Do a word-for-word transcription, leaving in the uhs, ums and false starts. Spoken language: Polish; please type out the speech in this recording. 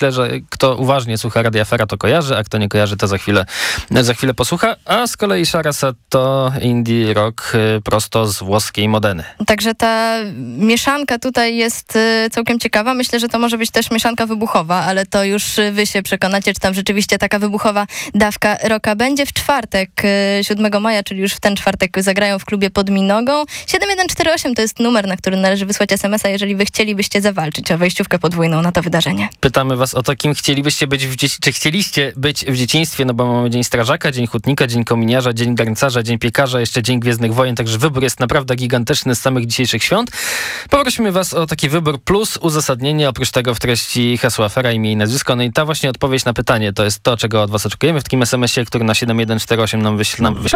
myślę, że kto uważnie słucha Radia Afera, to kojarzy, a kto nie kojarzy, to za chwilę, za chwilę posłucha. A z kolei Sharasat to indie rock prosto z włoskiej Modeny. Także ta mieszanka tutaj jest całkiem ciekawa. Myślę, że to może być też mieszanka wybuchowa, ale to już wy się przekonacie, czy tam rzeczywiście taka wybuchowa dawka rocka będzie. W czwartek, siódmego maja, czyli już w ten czwartek zagrają w klubie pod Minogą. siedem jeden cztery osiem to jest numer, na który należy wysłać es em es a, jeżeli wy chcielibyście zawalczyć o wejściówkę podwójną na to wydarzenie. Pytamy was o to, kim chcielibyście być w dzieci- czy chcieliście być w dzieciństwie, no bo mamy Dzień Strażaka, Dzień Hutnika, Dzień Kominiarza, Dzień Garncarza, Dzień Piekarza, jeszcze Dzień Gwiezdnych Wojen, także wybór jest naprawdę gigantyczny z samych dzisiejszych świąt. Poprosimy was o taki wybór plus uzasadnienie, oprócz tego w treści hasła Afera, imię i nazwisko. No i ta właśnie odpowiedź na pytanie to jest to, czego od was oczekujemy w takim es em esie, który na siedem jeden cztery osiem nam wyśle. Nam wyśle.